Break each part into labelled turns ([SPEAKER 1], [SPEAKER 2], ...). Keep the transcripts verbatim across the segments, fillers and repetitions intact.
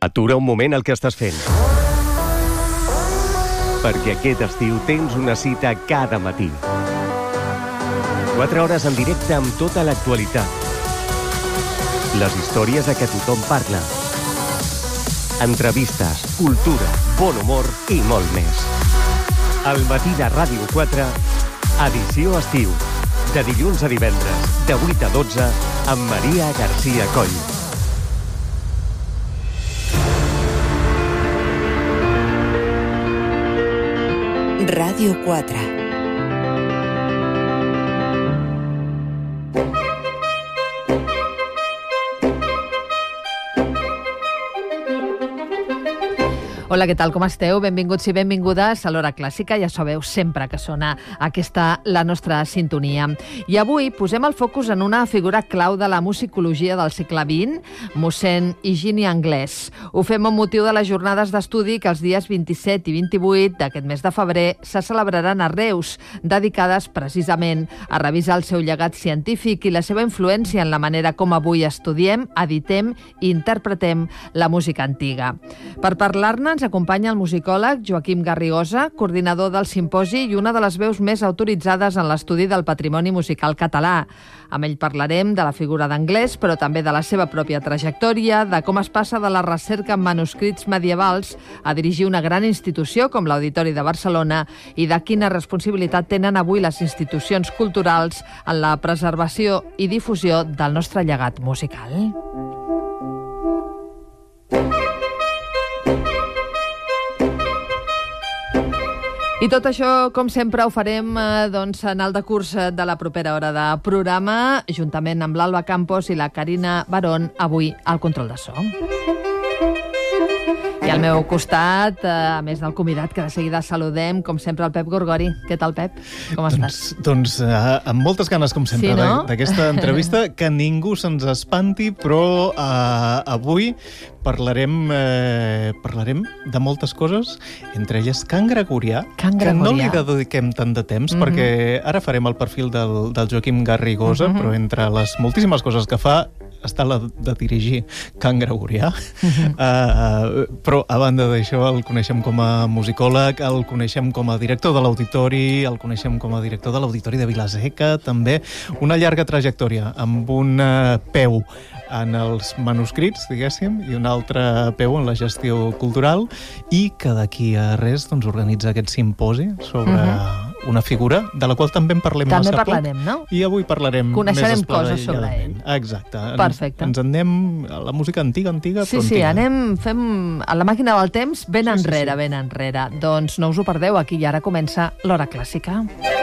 [SPEAKER 1] Atura un moment el que estàs fent. Perquè aquest estiu tens una cita cada matí. Quatre hores en directe amb tota l'actualitat. Les històries de què tothom parla. Entrevistes, cultura, bon humor i molt més. Al matí de Ràdio quatre, edició estiu. De dilluns a divendres, de vuit a dotze, amb Maria García Coll.
[SPEAKER 2] Ràdio quatre.
[SPEAKER 3] Hola, què tal, com esteu? Benvinguts i benvingudes a l'Hora Clàssica. Ja sabeu sempre que sona aquesta la nostra sintonia. I avui posem el focus en una figura clau de la musicologia del segle vint, mossèn Higini Anglès. Ho fem amb motiu de les jornades d'estudi que els dies vint-i-set i vint-i-vuit d'aquest mes de febrer se celebraran a Reus, dedicades precisament a revisar el seu llegat científic i la seva influència en la manera com avui estudiem, editem i interpretem la música antiga. Per parlar-ne ens acompanya el musicòleg Joaquim Garrigosa, coordinador del simposi i una de les veus més autoritzades en l'estudi del patrimoni musical català. Amb ell parlarem de la figura d'Anglès, però també de la seva pròpia trajectòria, de com es passa de la recerca en manuscrits medievals a dirigir una gran institució com l'Auditori de Barcelona i de quina responsabilitat tenen avui les institucions culturals en la preservació i difusió del nostre llegat musical. I tot això, com sempre, ho farem eh, doncs, en el decurs de la propera hora de programa, juntament amb l'Alba Campos i la Carina Barón, avui al control de so. I al meu costat, eh, a més del convidat, que de seguida saludem, com sempre, el Pep Gorgori. Què tal, Pep? Com estàs?
[SPEAKER 4] Doncs, doncs uh, amb moltes ganes, com sempre,
[SPEAKER 3] sí, no?
[SPEAKER 4] d'aquesta entrevista, que ningú se'ns espanti, però uh, avui parlarem, eh, parlarem de moltes coses, entre elles Can Gregorià,
[SPEAKER 3] Can Gregorià.
[SPEAKER 4] que no li dediquem tant de temps, mm-hmm. perquè ara farem el perfil del, del Joaquim Garrigosa, mm-hmm. però entre les moltíssimes coses que fa està la de dirigir Can Gregorià. Mm-hmm. Uh, però, a banda d'això, el coneixem com a musicòleg, el coneixem com a director de l'Auditori, el coneixem com a director de l'Auditori de Vila-seca, també. Una llarga trajectòria, amb un uh, peu en els manuscrits, diguéssim, i un altre peu en la gestió cultural, i que d'aquí a res doncs, organitza aquest simposi sobre uh-huh. una figura de la qual també en parlem
[SPEAKER 3] també
[SPEAKER 4] massa
[SPEAKER 3] parlarem,
[SPEAKER 4] poc.
[SPEAKER 3] No?
[SPEAKER 4] I avui parlarem
[SPEAKER 3] Coneixerem
[SPEAKER 4] més
[SPEAKER 3] coses sobre ell.
[SPEAKER 4] Exacte.
[SPEAKER 3] Perfecte.
[SPEAKER 4] Ens, ens en anem a la música antiga, antiga,
[SPEAKER 3] sí,
[SPEAKER 4] però
[SPEAKER 3] sí,
[SPEAKER 4] antiga.
[SPEAKER 3] anem, fem a la màquina del temps ben
[SPEAKER 4] sí,
[SPEAKER 3] enrere,
[SPEAKER 4] sí, sí.
[SPEAKER 3] ben enrere. Doncs no us ho perdeu, aquí i ara comença l'Hora Clàssica.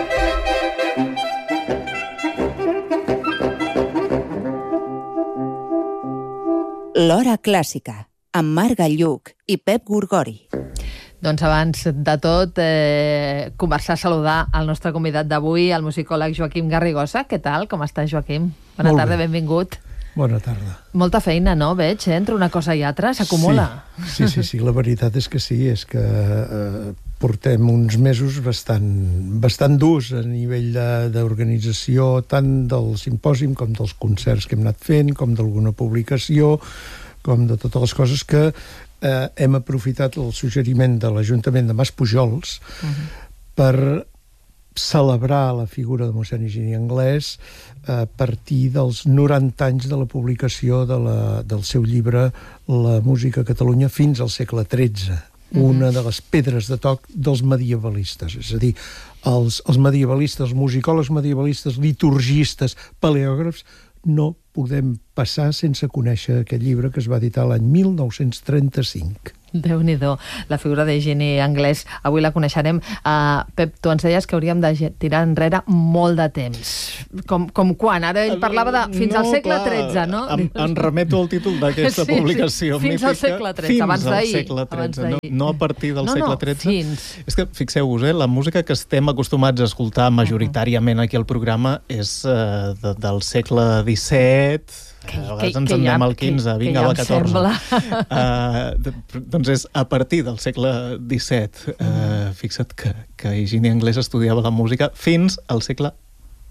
[SPEAKER 2] L'Hora Clàssica, amb Marc Gallluc i Pep Gorgori.
[SPEAKER 3] Doncs abans de tot, eh, començar a saludar el nostre convidat d'avui, el musicòleg Joaquim Garrigosa. Què tal? Com estàs, Joaquim? Bona
[SPEAKER 5] Molt
[SPEAKER 3] tarda,
[SPEAKER 5] bé.
[SPEAKER 3] benvingut.
[SPEAKER 5] Bona tarda.
[SPEAKER 3] Molta feina, no? Veig, eh? Entre una cosa i altra s'acumula.
[SPEAKER 5] Sí, sí, sí, sí, la veritat és que sí, és que eh, portem uns mesos bastant, bastant durs a nivell de- d'organització, tant del simpòsim com dels concerts que hem anat fent, com d'alguna publicació, com de totes les coses que eh, hem aprofitat el suggeriment de l'Ajuntament de Maspujols uh-huh. per celebrar la figura de mossèn Higini Anglès a partir dels noranta anys de la publicació de la, del seu llibre La música a Catalunya fins al segle tretze, mm-hmm. una de les pedres de toc dels medievalistes. És a dir, els, els medievalistes, els musicòlegs medievalistes, liturgistes, paleògrafs, no podem passar sense conèixer aquest llibre que es va editar l'any mil nou-cents trenta-cinc.
[SPEAKER 3] Déu-n'hi-do, la figura d'Higini Anglès. Avui la coneixerem. Uh, Pep, tu ens deies que hauríem de tirar enrere molt de temps. Com, com quan? Ara ell parlava de fins
[SPEAKER 4] no,
[SPEAKER 3] al segle
[SPEAKER 4] clar,
[SPEAKER 3] tretze, no?
[SPEAKER 4] Em, em remeto al títol d'aquesta
[SPEAKER 3] Sí, sí,
[SPEAKER 4] publicació
[SPEAKER 3] fins
[SPEAKER 4] mítica.
[SPEAKER 3] al segle tretze, abans
[SPEAKER 4] Fins al
[SPEAKER 3] d'ahir,
[SPEAKER 4] segle
[SPEAKER 3] abans
[SPEAKER 4] tretze, no,
[SPEAKER 3] d'ahir.
[SPEAKER 4] no a partir del
[SPEAKER 3] No, no,
[SPEAKER 4] segle tretze.
[SPEAKER 3] fins.
[SPEAKER 4] És que, fixeu-vos, eh, la música que estem acostumats a escoltar majoritàriament aquí al programa és eh, de, del segle disset,
[SPEAKER 3] Que-
[SPEAKER 4] a vegades
[SPEAKER 3] que-
[SPEAKER 4] ens
[SPEAKER 3] que
[SPEAKER 4] en
[SPEAKER 3] ja-
[SPEAKER 4] anem al
[SPEAKER 3] que-
[SPEAKER 4] quinze,
[SPEAKER 3] que
[SPEAKER 4] vinga,
[SPEAKER 3] ja
[SPEAKER 4] al
[SPEAKER 3] em
[SPEAKER 4] catorze.
[SPEAKER 3] sembla.
[SPEAKER 4] Uh, doncs és a partir del segle disset. Uh, fixa't que, que Higini Anglès estudiava la música fins al segle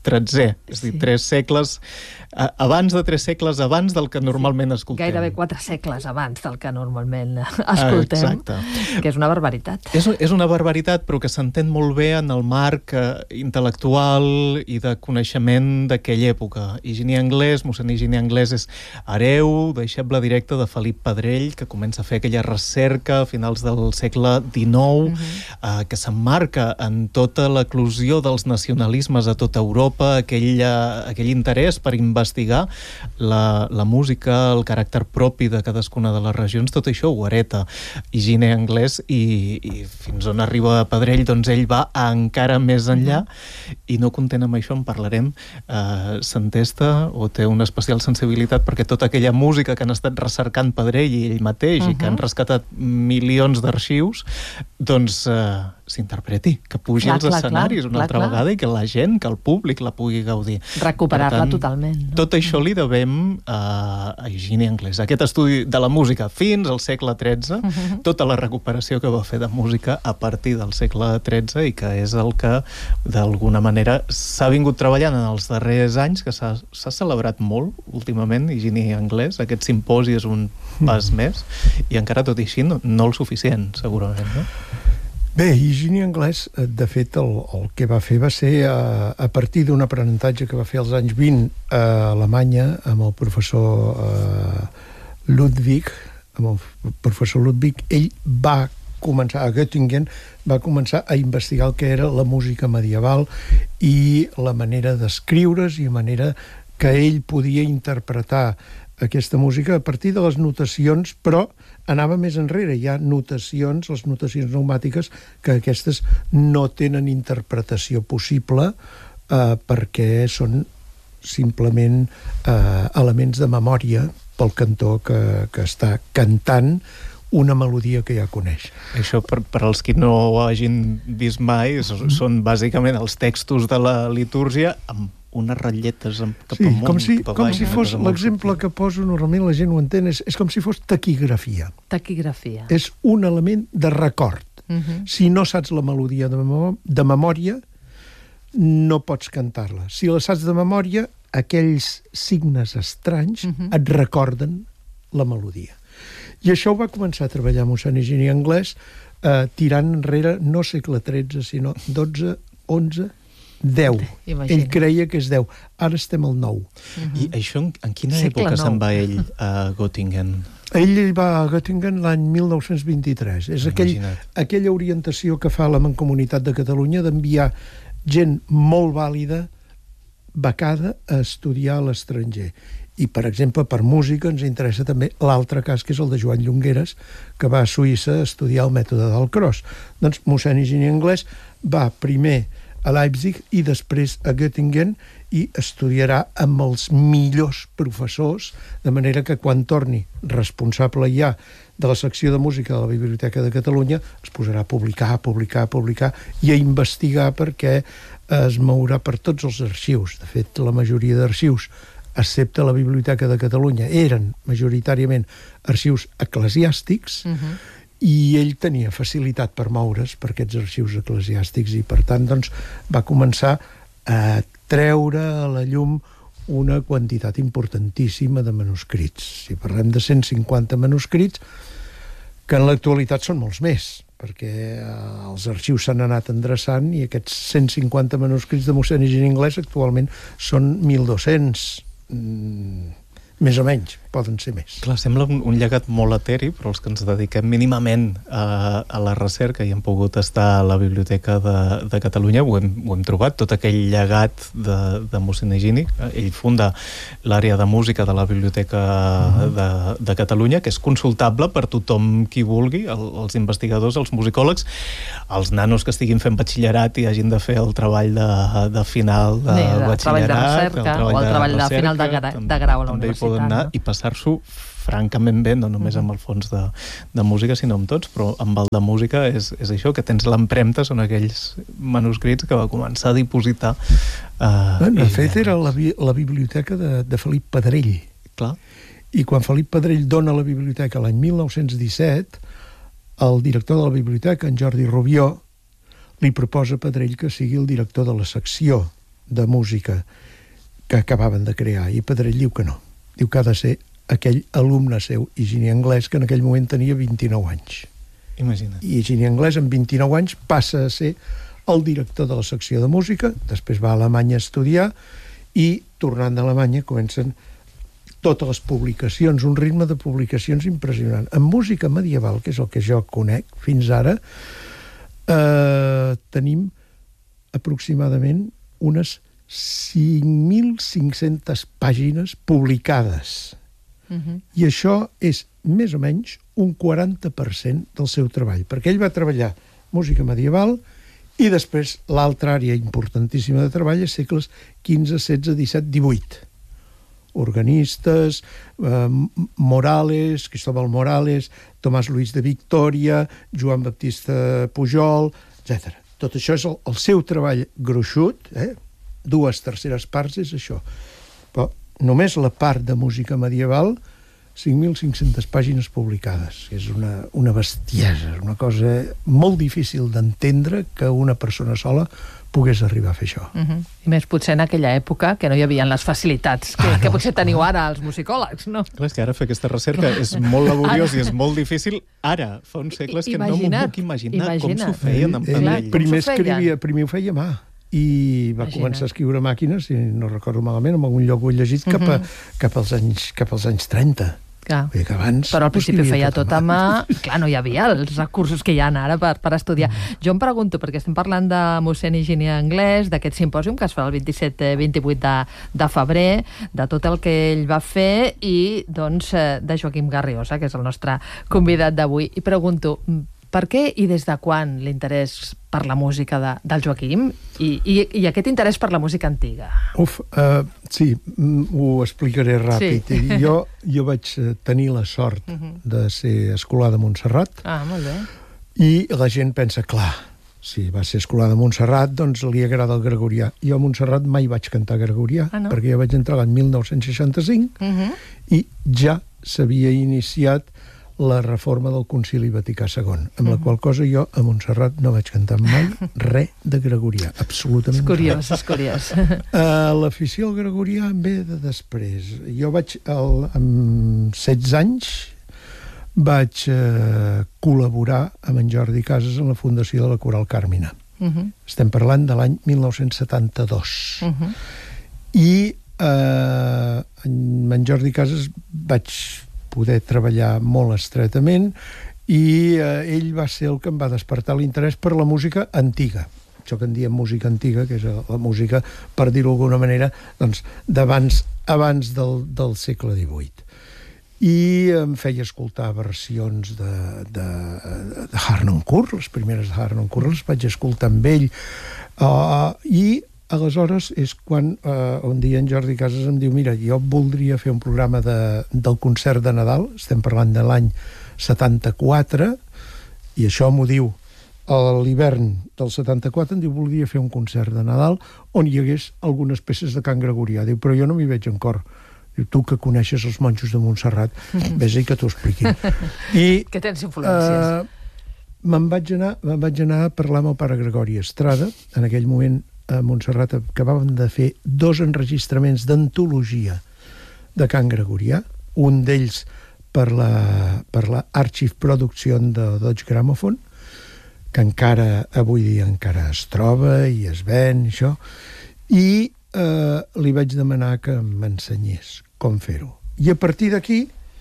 [SPEAKER 4] tretzè, és a dir,
[SPEAKER 3] Sí.
[SPEAKER 4] tres segles, eh, abans de tres segles, abans del que normalment escoltem.
[SPEAKER 3] Gairebé quatre segles abans del que normalment escoltem,
[SPEAKER 4] Exacte.
[SPEAKER 3] que és una barbaritat.
[SPEAKER 4] És, és una barbaritat, però que s'entén molt bé en el marc eh, intel·lectual i de coneixement d'aquella època. Higini Anglès, mossèn Higini Anglès és hereu, deixeble directe de Felip Pedrell, que comença a fer aquella recerca a finals del segle dinou, uh-huh. eh, que s'emmarca en tota l'eclosió dels nacionalismes a tota Europa, aquell, uh, aquell interès per investigar la, la música, el caràcter propi de cadascuna de les regions, tot això ho hereta Higini Anglès i, i fins on arriba Pedrell, doncs ell va encara més enllà i no content amb això, en parlarem, eh, s'entesta o té una especial sensibilitat perquè tota aquella música que han estat recercant Pedrell i ell mateix uh-huh. i que han rescatat milions d'arxius, doncs eh, s'interpreti, que pugi
[SPEAKER 3] Clar,
[SPEAKER 4] als
[SPEAKER 3] clar,
[SPEAKER 4] escenaris
[SPEAKER 3] clar,
[SPEAKER 4] una
[SPEAKER 3] clar,
[SPEAKER 4] altra
[SPEAKER 3] clar.
[SPEAKER 4] vegada i que la gent, que el públic la pugui gaudir.
[SPEAKER 3] Recuperar-la
[SPEAKER 4] Per tant,
[SPEAKER 3] totalment. No?
[SPEAKER 4] Tot això li devem a, a Higini Anglès. Aquest estudi de la música fins al segle tretze, uh-huh. tota la recuperació que va fer de música a partir del segle tretze i que és el que, d'alguna manera, s'ha vingut treballant en els darrers anys, que s'ha celebrat molt últimament, Higini Anglès. Aquest simposi és un pas mm. més i encara tot i així no, no el suficient, segurament, no?
[SPEAKER 5] Bé, Higini Anglès, de fet, el, el que va fer va ser a, a partir d'un aprenentatge que va fer als anys vint a Alemanya amb el professor eh, Ludwig, amb el professor Ludwig, ell va començar, a Göttingen, va començar a investigar el que era la música medieval i la manera d'escriure's i la manera que ell podia interpretar aquesta música a partir de les notacions, però anava més enrere. Hi ha notacions, les notacions pneumàtiques, que aquestes no tenen interpretació possible eh, perquè són simplement eh, elements de memòria pel cantor que, que està cantant una melodia que ja coneix.
[SPEAKER 4] Això, per, per als qui no ho hagin vist mai, són bàsicament els textos de la litúrgia amb unes ratlletes cap
[SPEAKER 5] sí,
[SPEAKER 4] amunt,
[SPEAKER 5] com si,
[SPEAKER 4] cap
[SPEAKER 5] com
[SPEAKER 4] avall,
[SPEAKER 5] si fos, l'exemple que poso normalment la gent ho entén, és, és com si fos taquigrafia.
[SPEAKER 3] Taquigrafia.
[SPEAKER 5] És un element de record.
[SPEAKER 3] Uh-huh.
[SPEAKER 5] Si no saps la melodia de, mem de memòria, no pots cantar-la. Si la saps de memòria, aquells signes estranys uh-huh. et recorden la melodia. I això ho va començar a treballar mossèn Higini Anglès, eh, tirant enrere no segle tretze, sinó dotze, onze, deu.
[SPEAKER 3] Imagina.
[SPEAKER 5] Ell creia que és deu. Ara estem al nou.
[SPEAKER 4] Uh-huh. I això en, en quina
[SPEAKER 3] Segle
[SPEAKER 4] època
[SPEAKER 3] nou.
[SPEAKER 4] se'n va ell a Göttingen?
[SPEAKER 5] Ell va a Göttingen l'any mil nou-cents vint-i-tres. És aquell, aquella orientació que fa la Mancomunitat de Catalunya d'enviar gent molt vàlida, becada, a estudiar a l'estranger. I, per exemple, per música ens interessa també l'altre cas, que és el de Joan Llongueras, que va a Suïssa a estudiar el mètode del Cross. Doncs mossèn Higini Anglès va primer a Leipzig i després a Göttingen i estudiarà amb els millors professors, de manera que quan torni responsable ja de la secció de música de la Biblioteca de Catalunya es posarà a publicar, a publicar, a publicar i a investigar, perquè es mourà per tots els arxius. De fet, la majoria d'arxius, excepte la Biblioteca de Catalunya, eren majoritàriament arxius eclesiàstics, uh-huh. i ell tenia facilitat per moure's per aquests arxius eclesiàstics i, per tant, doncs, va començar a treure a la llum una quantitat importantíssima de manuscrits. Si parlem de cent cinquanta manuscrits, que en l'actualitat són molts més, perquè els arxius s'han anat endreçant i aquests cent cinquanta manuscrits de mossèn Higini Anglès actualment són mil dos-cents, mm, més o menys, poden ser més.
[SPEAKER 4] Clar, sembla un, un llegat molt eteri, però els que ens dediquem mínimament a, a la recerca i hem pogut estar a la Biblioteca de, de Catalunya, ho hem, ho hem trobat, tot aquell llegat de, de mossèn Higini. Ell funda l'àrea de música de la Biblioteca uh-huh. de, de Catalunya, que és consultable per tothom qui vulgui, el, els investigadors, els musicòlegs, els nanos que estiguin fent batxillerat i hagin de fer el treball de, de final de
[SPEAKER 3] sí,
[SPEAKER 4] batxillerat,
[SPEAKER 3] treball de recerca,
[SPEAKER 4] el treball
[SPEAKER 3] o el treball de,
[SPEAKER 4] de,
[SPEAKER 3] de final de, gra de grau a la universitat.
[SPEAKER 4] Poden anar
[SPEAKER 3] no?
[SPEAKER 4] i passar-s'ho francament bé, no només amb el fons de, de música, sinó amb tots, però amb el de música és, és això, que tens l'empremta, són aquells manuscrits que va començar a dipositar. Uh,
[SPEAKER 5] de fet, era la, la biblioteca de, de Felip Pedrell.
[SPEAKER 4] Clar.
[SPEAKER 5] I quan Felip Pedrell dona la biblioteca l'any mil nou-cents disset, el director de la biblioteca, en Jordi Rubió, li proposa a Pedrell que sigui el director de la secció de música que acabaven de crear, i Pedrell diu que no. Diu que ha de ser aquell alumne seu, Higini Anglès, que en aquell moment tenia vint-i-nou anys.
[SPEAKER 4] Imagina't.
[SPEAKER 5] I Higini Anglès, amb vint-i-nou anys, passa a ser el director de la secció de música, després va a Alemanya a estudiar, i, tornant d'Alemanya, comencen totes les publicacions, un ritme de publicacions impressionant. En música medieval, que és el que jo conec fins ara, eh, tenim aproximadament unes cinc mil cinc-centes pàgines publicades. Uh-huh. I això és més o menys un quaranta per cent del seu treball, perquè ell va treballar música medieval i després l'altra àrea importantíssima de treball és segles quinze, setze, disset, divuit. Organistes, eh, Morales, Cristóbal Morales, Tomàs Luis de Victòria, Joan Baptista Pujol, etcètera. Tot això és el, el seu treball gruixut, eh? Dues terceres parts és això. Però només la part de música medieval, cinc mil cinc-centes pàgines publicades. És una, una bestiesa, una cosa molt difícil d'entendre que una persona sola pogués arribar a fer això.
[SPEAKER 3] Uh-huh. I més potser en aquella època que no hi havia les facilitats que, ah, no, que potser teniu ara els musicòlegs, no?
[SPEAKER 4] Clar, és que ara fer aquesta recerca és molt laboriós i és molt difícil. Ara, fa uns segles que no m'ho puc imaginar com s'ho feien en Pedrell.
[SPEAKER 5] Primer escrivia, primer ho feia a mà, i va Imagina't. començar a escriure màquines, si no recordo malament, en algun lloc ho he llegit, uh-huh. cap, a, cap, als anys, cap als anys trenta.
[SPEAKER 3] Clar.
[SPEAKER 5] Vull dir que abans
[SPEAKER 3] però al principi feia tot a mà. Clar, no hi havia els recursos que hi ha ara per, per estudiar. Mm. Jo em pregunto, perquè estem parlant de mossèn Higini Anglès, d'aquest simpòsium que es fa el vint-i-set vint-i-vuit de, de febrer, de tot el que ell va fer i, doncs, de Joaquim Garriosa, que és el nostre convidat d'avui. I pregunto, per què i des de quan l'interès per la música de, del Joaquim i, i, i aquest interès per la música antiga?
[SPEAKER 5] Uf, uh, sí, ho explicaré ràpid. Sí. Jo, jo vaig tenir la sort uh-huh. de ser escolà de Montserrat.
[SPEAKER 3] Ah, molt bé.
[SPEAKER 5] I la gent pensa, clar, si va ser escolà de Montserrat, doncs li agrada el gregorià. Jo a Montserrat mai vaig cantar gregorià, ah, no? perquè jo vaig entrar l'any mil nou-cents seixanta-cinc uh-huh. i ja s'havia iniciat la reforma del Concili Vaticà segon, amb la qual cosa jo a Montserrat no vaig cantar mai res de gregorià, absolutament
[SPEAKER 3] és curiós,
[SPEAKER 5] res.
[SPEAKER 3] És curiós.
[SPEAKER 5] Uh, l'afició al gregorià em ve de després. Jo vaig, el, amb setze anys, vaig uh, col·laborar amb en Jordi Casas en la fundació de la Coral Càrmina. Uh-huh. Estem parlant de l'any mil nou-cents setanta-dos. Uh-huh. I uh, amb en Jordi Casas vaig poder treballar molt estretament i eh, ell va ser el que em va despertar l'interès per la música antiga. Això que en diem música antiga, que és la música, per dir-ho d'alguna manera, doncs, d'abans abans del, del segle divuit. I em feia escoltar versions de, de, de Harnoncourt, les primeres de Harnoncourt, les vaig escoltar amb ell. Uh, I aleshores és quan uh, un dia en Jordi Casas em diu, mira, jo voldria fer un programa de, del concert de Nadal, estem parlant de l'any setanta-quatre, i això m'ho diu a l'hivern del setanta-quatre, em diu, voldria fer un concert de Nadal on hi hagués algunes peces de cant gregorià. Diu, però jo no m'hi veig en cor. Diu, tu que coneixes els monjos de Montserrat, vés-hi que t'ho expliqui. I,
[SPEAKER 3] que tens influències.
[SPEAKER 5] Uh, me'n vaig anar, me'n vaig anar a parlar amb el pare Gregori Estrada, en aquell moment a Montserrat acabàvem de fer dos enregistraments d'antologia de cant gregorià, un d'ells per la, per la Archive Production de Deutsche Grammophon, que encara, avui dia encara es troba i es ven, això, i eh, li vaig demanar que m'ensenyés com fer-ho. I a partir d'aquí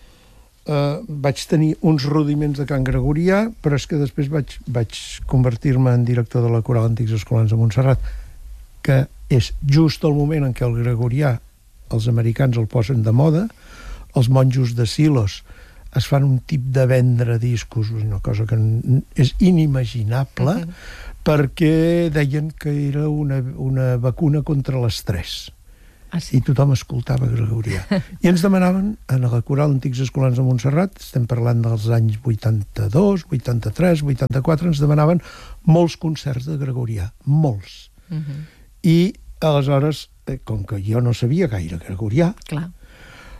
[SPEAKER 5] eh, vaig tenir uns rudiments de cant gregorià, però és que després vaig, vaig convertir-me en director de la Coral Antics Escolans de Montserrat, que és just el moment en què el gregorià els americans el posen de moda, els monjos de Silos es fan un tip de vendre discos, una cosa que és inimaginable, uh-huh. perquè deien que era una, una vacuna contra l'estrès. Ah, sí? I tothom escoltava gregorià. I ens demanaven, a la Coral Antics Escolans de Montserrat, estem parlant dels anys vuitanta-dos, vuitanta-tres, vuitanta-quatre, ens demanaven molts concerts de gregorià, molts. Uh-huh. I aleshores, com que jo no sabia gaire gregorià,
[SPEAKER 3] clar,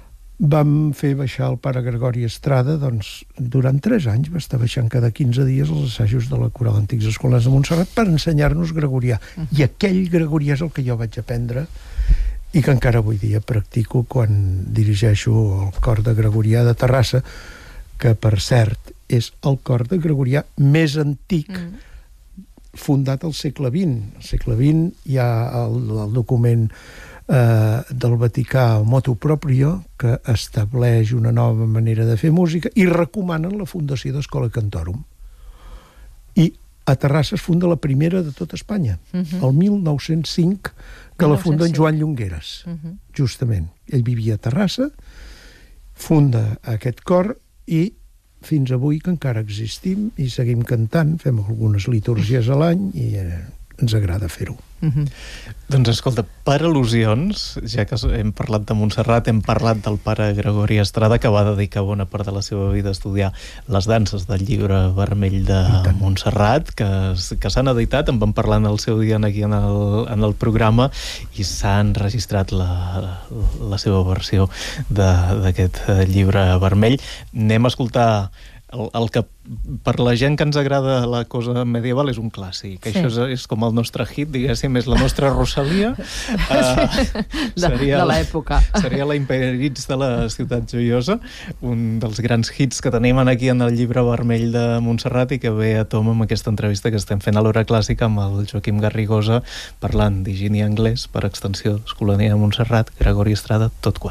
[SPEAKER 5] vam fer baixar el pare Gregori Estrada, doncs durant tres anys va estar baixant cada quinze dies els assajos de la Coral Antics Escolans de Montserrat per ensenyar-nos gregorià. Uh-huh. I aquell gregorià és el que jo vaig aprendre i que encara avui dia practico quan dirigeixo el cor de gregorià de Terrassa, que per cert és el cor de gregorià més antic, mm. fundat al segle vint. Al segle vint hi ha el, el document eh, del Vaticà, el Motu Proprio, que estableix una nova manera de fer música i recomanen la fundació d'Escola Cantorum. I a Terrassa es funda la primera de tot Espanya, uh-huh. el mil nou-cents cinc, que la funda en Joan Llongueres, uh-huh. justament. Ell vivia a Terrassa, funda aquest cor i fins avui que encara existim i seguim cantant, fem algunes litúrgies a l'any i eh, ens agrada fer-ho.
[SPEAKER 4] Mm-hmm. Doncs escolta, per al·lusions, ja que hem parlat de Montserrat, hem parlat del pare Gregori Estrada, que va dedicar bona part de la seva vida a estudiar les danses del llibre vermell de Montserrat, que, que s'han editat, en vam parlar en el seu dia aquí en el, en el programa, i s'ha enregistrat la, la seva versió d'aquest llibre vermell. Anem a escoltar el, el que per la gent que ens agrada la cosa medieval és un clàssic. Sí. Això és, és com el nostre hit, diguéssim, és la nostra Rosalia.
[SPEAKER 3] Sí. Uh, seria de l'època.
[SPEAKER 4] Seria la Imperitz de la Ciutat Joiosa, un dels grans hits que tenim aquí en el llibre vermell de Montserrat i que ve a tom amb aquesta entrevista que estem fent a l'Hora Clàssica amb el Joaquim Garrigosa, parlant d'higiene anglès, per extensió d'Escolania de Montserrat, Gregori Estrada, tot quatre.